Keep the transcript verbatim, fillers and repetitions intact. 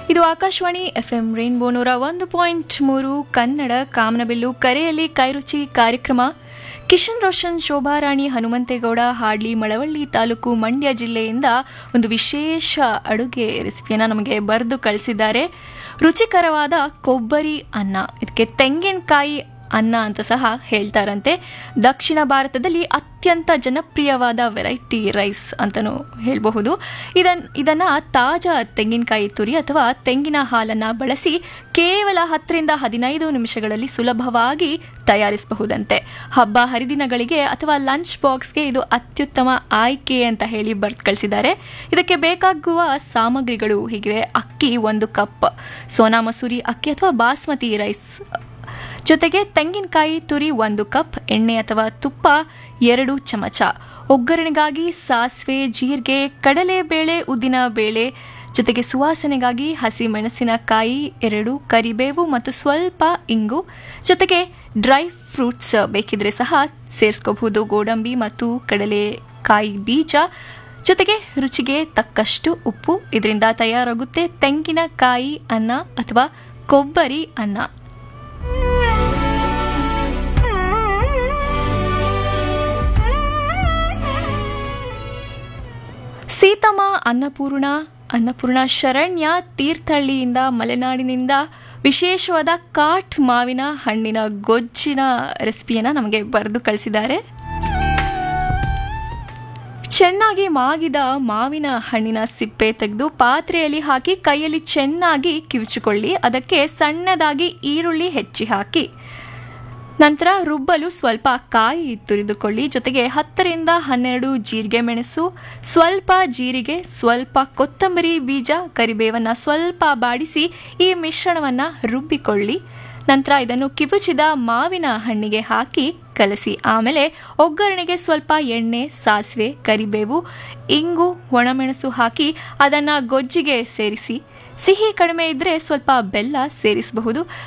ಇದು Akashvani F M rainbow ನೂರ ಒಂದು ಪಾಯಿಂಟ್ ಮೂರು ಕನ್ನಡ ಕಾಮನಬಿಲ್ಲು ಕರೆಯಲ್ಲಿ ಕೈರುಚಿ ಕಾರ್ಯಕ್ರಮ. ಕಿಶನ್ ರೋಷನ್, ಶೋಭಾರಾಣಿ, ಹನುಮಂತೇಗೌಡ, ಹಾಡ್ಲಿ, ಮಳವಳ್ಳಿ ತಾಲೂಕು, ಮಂಡ್ಯ ಜಿಲ್ಲೆಯಿಂದ ಒಂದು ವಿಶೇಷ ಅಡುಗೆ ರೆಸಿಪಿಯನ್ನು ನಮಗೆ ಬರೆದು ಕಳಿಸಿದ್ದಾರೆ. ರುಚಿಕರವಾದ ಕೊಬ್ಬರಿ ಅನ್ನ, ಇದಕ್ಕೆ ತೆಂಗಿನಕಾಯಿ ಅನ್ನ ಅಂತ ಸಹ ಹೇಳ್ತಾರಂತೆ. ದಕ್ಷಿಣ ಭಾರತದಲ್ಲಿ ಅತ್ಯಂತ ಜನಪ್ರಿಯವಾದ ವೆರೈಟಿ ರೈಸ್ ಅಂತಲೂ ಹೇಳಬಹುದು. ಇದನ್ ಇದನ್ನು ತಾಜಾ ತೆಂಗಿನಕಾಯಿ ತುರಿ ಅಥವಾ ತೆಂಗಿನ ಹಾಲನ್ನು ಬಳಸಿ ಕೇವಲ ಹತ್ತರಿಂದ ಹದಿನೈದು ನಿಮಿಷಗಳಲ್ಲಿ ಸುಲಭವಾಗಿ ತಯಾರಿಸಬಹುದಂತೆ. ಹಬ್ಬ ಹರಿದಿನಗಳಿಗೆ ಅಥವಾ ಲಂಚ್ ಬಾಕ್ಸ್ಗೆ ಇದು ಅತ್ಯುತ್ತಮ ಆಯ್ಕೆ ಅಂತ ಹೇಳಿ ಬರ್ದು ಕಳಿಸಿದ್ದಾರೆ. ಇದಕ್ಕೆ ಬೇಕಾಗುವ ಸಾಮಗ್ರಿಗಳು ಹೀಗಿವೆ: ಅಕ್ಕಿ ಒಂದು ಕಪ್, ಸೋನಾ ಮಸೂರಿ ಅಕ್ಕಿ ಅಥವಾ ಬಾಸ್ಮತಿ ರೈಸ್, ಜೊತೆಗೆ ತೆಂಗಿನಕಾಯಿ ತುರಿ ಒಂದು ಕಪ್, ಎಣ್ಣೆ ಅಥವಾ ತುಪ್ಪ ಎರಡು ಚಮಚ, ಒಗ್ಗರಣೆಗಾಗಿ ಸಾಸಿವೆ, ಜೀರಿಗೆ, ಕಡಲೆಬೇಳೆ, ಉದ್ದಿನ ಬೇಳೆ, ಜೊತೆಗೆ ಸುವಾಸನೆಗಾಗಿ ಹಸಿ ಮೆಣಸಿನಕಾಯಿ ಎರಡು, ಕರಿಬೇವು ಮತ್ತು ಸ್ವಲ್ಪ ಇಂಗು, ಜೊತೆಗೆ ಡ್ರೈ ಫ್ರೂಟ್ಸ್ ಬೇಕಿದ್ರೆ ಸಹ ಸೇರಿಸ್ಕೋಬಹುದು, ಗೋಡಂಬಿ ಮತ್ತು ಕಡಲೆಕಾಯಿ ಬೀಜ, ಜೊತೆಗೆ ರುಚಿಗೆ ತಕ್ಕಷ್ಟು ಉಪ್ಪು. ಇದರಿಂದ ತಯಾರಾಗುತ್ತೆ ತೆಂಗಿನಕಾಯಿ ಅನ್ನ ಅಥವಾ ಕೊಬ್ಬರಿ ಅನ್ನ. ಸೀತಮ್ಮ ಅನ್ನಪೂರ್ಣ ಅನ್ನಪೂರ್ಣ ಶರಣ್ಯ ತೀರ್ಥಹಳ್ಳಿಯಿಂದ, ಮಲೆನಾಡಿನಿಂದ ವಿಶೇಷವಾದ ಕಾಟ್ ಮಾವಿನ ಹಣ್ಣಿನ ಗೊಜ್ಜಿನ ರೆಸಿಪಿಯನ್ನು ನಮಗೆ ಬರೆದು ಕಳಿಸಿದ್ದಾರೆ. ಚೆನ್ನಾಗಿ ಮಾಗಿದ ಮಾವಿನ ಹಣ್ಣಿನ ಸಿಪ್ಪೆ ತೆಗೆದು ಪಾತ್ರೆಯಲ್ಲಿ ಹಾಕಿ ಕೈಯಲ್ಲಿ ಚೆನ್ನಾಗಿ ಕಿವುಚಿಕೊಳ್ಳಿ. ಅದಕ್ಕೆ ಸಣ್ಣದಾಗಿ ಈರುಳ್ಳಿ ಹೆಚ್ಚಿ ಹಾಕಿ ನಂತರ ರುಬ್ಬಲು ಸ್ವಲ್ಪ ಕಾಯಿ ತುರಿದುಕೊಳ್ಳಿ. ಜೊತೆಗೆ ಹತ್ತರಿಂದ ಹನ್ನೆರಡು ಜೀರಿಗೆ ಮೆಣಸು, ಸ್ವಲ್ಪ ಜೀರಿಗೆ, ಸ್ವಲ್ಪ ಕೊತ್ತಂಬರಿ ಬೀಜ, ಕರಿಬೇವನ್ನು ಸ್ವಲ್ಪ ಬಾಡಿಸಿ ಈ ಮಿಶ್ರಣವನ್ನು ರುಬ್ಬಿಕೊಳ್ಳಿ. ನಂತರ ಇದನ್ನು ಕಿವುಚಿದ ಮಾವಿನ ಹಣ್ಣಿಗೆ ಹಾಕಿ ಕಲಸಿ. ಆಮೇಲೆ ಒಗ್ಗರಣೆಗೆ ಸ್ವಲ್ಪ ಎಣ್ಣೆ, ಸಾಸಿವೆ, ಕರಿಬೇವು, ಇಂಗು, ಒಣಮೆಣಸು ಹಾಕಿ ಅದನ್ನು ಗೊಜ್ಜಿಗೆ ಸೇರಿಸಿ. ಸಿಹಿ ಕಡಿಮೆ ಇದ್ದರೆ ಸ್ವಲ್ಪ ಬೆಲ್ಲ ಸೇರಿಸಬಹುದು.